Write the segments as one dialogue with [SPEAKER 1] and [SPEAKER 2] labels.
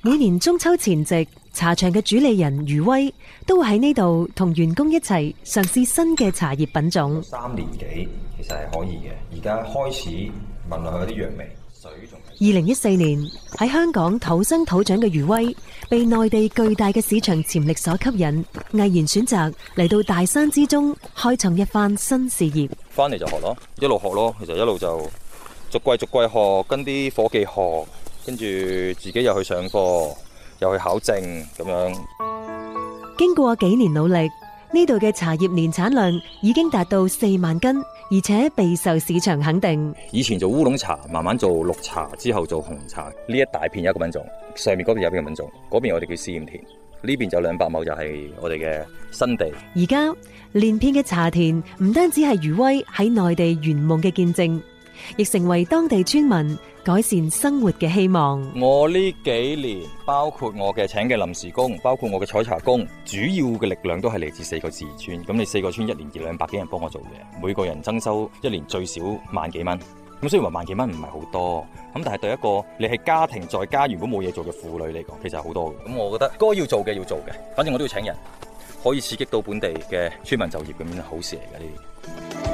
[SPEAKER 1] 每年中秋前夕，茶場嘅主理人余威都會喺呢度同員工一齊嘗試新嘅茶葉品種。
[SPEAKER 2] 3年幾其實係可以嘅，而家開始聞落去有啲藥味。
[SPEAKER 1] 2014年喺香港土生土長嘅余威，被內地巨大嘅市場潛力所吸引，毅然選擇嚟到大山之中開創一番新事業。
[SPEAKER 3] 翻嚟就學咯，一路學咯，其實一路就逐季學，跟啲伙計學，跟住自己又去上課，又去考證咁樣。
[SPEAKER 1] 經過幾年努力，呢度嘅茶葉年產量已經達到4萬斤，而且備受市場肯定。
[SPEAKER 3] 以前做烏龍茶，慢慢做綠茶，之後做紅茶。呢一大片有一個品種，上面嗰邊有一個品種，嗰邊我哋叫試驗田，呢邊就200畝就係我哋嘅新地。
[SPEAKER 1] 而家連片嘅茶田唔單止係余威喺內地圓夢嘅見證，亦成為當地村民改善生活嘅希望。
[SPEAKER 3] 我呢幾年，包括我嘅請嘅臨時工，包括我嘅採茶工，主要嘅力量都係嚟自4個自治村。咁你4個村一年200幾人幫我做嘢，每個人增收一年最少萬幾蚊。咁雖然話萬幾蚊唔係好多，咁但係對一個你係家庭在家如果冇嘢做嘅婦女嚟講，其實係好多嘅。咁我覺得該要做嘅要做嘅，反正我都要請人，可以刺激到本地嘅村民就業，咁樣好事嚟嘅呢啲。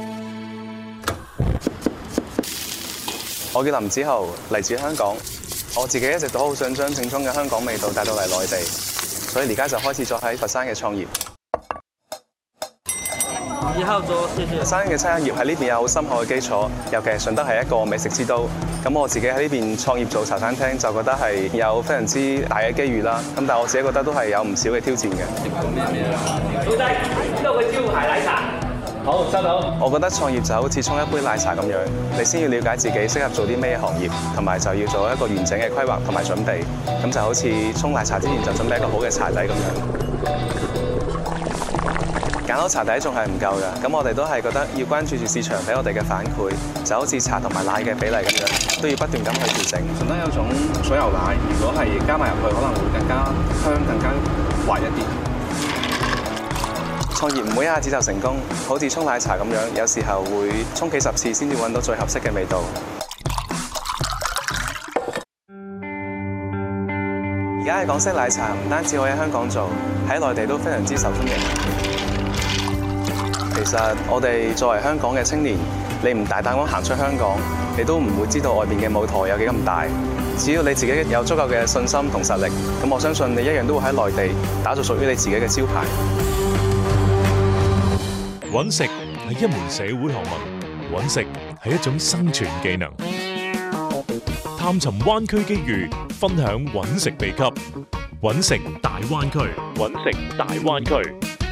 [SPEAKER 4] 我叫林子豪，嚟自香港。我自己一直都好想將正宗嘅香港味道帶到嚟內地，所以而家就開始咗喺佛山嘅創業。
[SPEAKER 5] 以後做謝謝。
[SPEAKER 4] 佛山嘅餐飲業喺呢邊有好深厚嘅基礎，尤其係順德係一個美食之都。咁我自己喺呢邊創業做茶餐廳，就覺得係有非常之大嘅機遇啦。咁但係我自己覺得都係有唔少嘅挑戰嘅。
[SPEAKER 5] 老細，呢度嘅招牌奶茶。好，收到。
[SPEAKER 4] 我覺得創業就好似沖一杯奶茶咁樣，你先要了解自己適合做啲咩行業，同埋就要做一個完整嘅規劃同埋準備。咁就好似沖奶茶之前就準備一個好嘅茶底咁樣。揀好茶底仲係唔夠嘅，咁我哋都係覺得要關注住市場俾我哋嘅反饋，就好似茶同埋奶嘅比例咁樣，都要不斷咁去調整。順德有種水牛奶，如果係加埋入去，可能會更加香、更加滑一啲。創業唔會一下子就成功，好似沖奶茶咁樣，有時候會沖幾10次先至揾到最合適嘅味道。而家嘅港式奶茶唔單止可以喺香港做，喺內地都非常之受歡迎。其實我哋作為香港嘅青年，你唔大膽咁行出香港，你都唔會知道外面嘅舞台有幾咁大。只要你自己有足夠嘅信心同實力，咁我相信你一樣都會喺內地打造屬於你自己嘅招牌。
[SPEAKER 6] 搵食係一門社會學問，搵食係一種生存技能。探尋灣區機遇，分享搵食秘笈，搵食大灣區，搵食大灣區。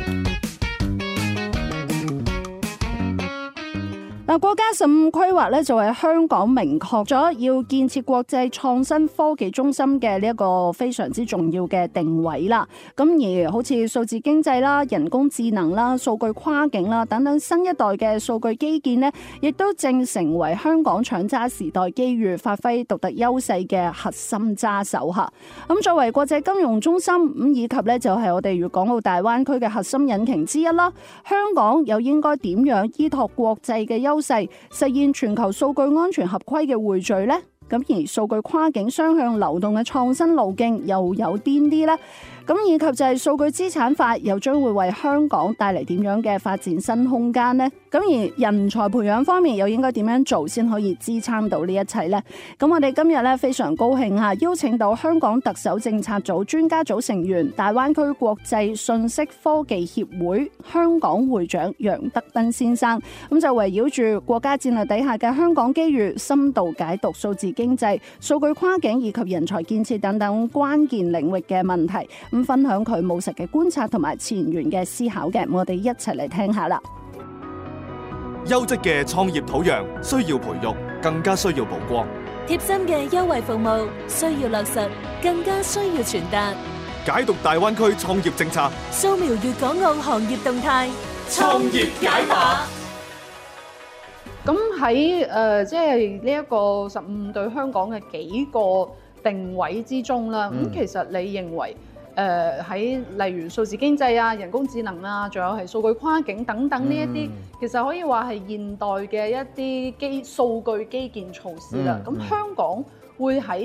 [SPEAKER 7] 國家15規劃咧就係香港明確咗要建設國際創新科技中心嘅呢一個非常之重要嘅定位啦。咁而好似數字經濟啦、人工智能啦、數據跨境啦等等新一代嘅數據基建呢，亦都正成為香港搶揸時代機遇、發揮獨特優勢嘅核心揸手嚇。咁作為國際金融中心，咁以及咧就係我哋粵港澳大灣區嘅核心引擎之一啦。香港又應該點樣依託國際嘅優勢，實現全球數據安全合規嘅匯聚呢？咁而數據跨境雙向流動嘅創新路徑又有邊啲呢？咁以及就係數據資產法又將會為香港帶嚟點樣嘅發展新空間呢？咁而人才培養方面又應該點樣做先可以支撐到呢一切呢？咁我哋今日咧非常高興嚇，邀請到香港特首政策組專家組成員、大灣區國際信息科技協會香港會長楊德斌先生，咁就圍繞住國家戰略底下嘅香港機遇，深度解讀數字經濟、數據跨境以及人才建設等等關鍵領域嘅問題，咁分享佢務實嘅觀察同埋前沿嘅思考嘅，我哋一齊嚟聽下啦。
[SPEAKER 8] 優質嘅創業土壤需要培育，更加需要曝光。
[SPEAKER 9] 貼心嘅優惠服務需要落實，更加需要傳達。
[SPEAKER 8] 解讀大灣區創業政策，
[SPEAKER 9] 掃描粵港澳行業動態，
[SPEAKER 8] 創業解碼。
[SPEAKER 10] 咁喺即係呢一個15對香港嘅幾個定位之中啦，咁其實你認為喺例如數字經濟啊、人工智能啊，仲有係數據跨境等等呢一啲，其實可以話係現代嘅一啲數據基建措施啦。咁香港會喺